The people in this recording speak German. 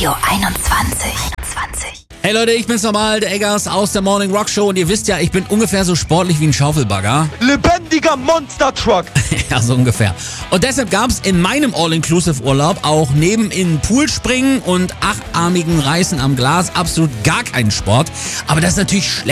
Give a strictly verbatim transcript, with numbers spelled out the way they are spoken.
Radio einundzwanzig. einundzwanzig. Hey Leute, ich bin's nochmal, der Eggers aus der Morning Rock Show und ihr wisst ja, ich bin ungefähr so sportlich wie ein Schaufelbagger. Lebendiger Monster-Truck. Ja, so ungefähr. Und deshalb gab's in meinem All-Inclusive-Urlaub auch neben in Pool springen und achtarmigen Reißen am Glas absolut gar keinen Sport. Aber das ist natürlich schlecht.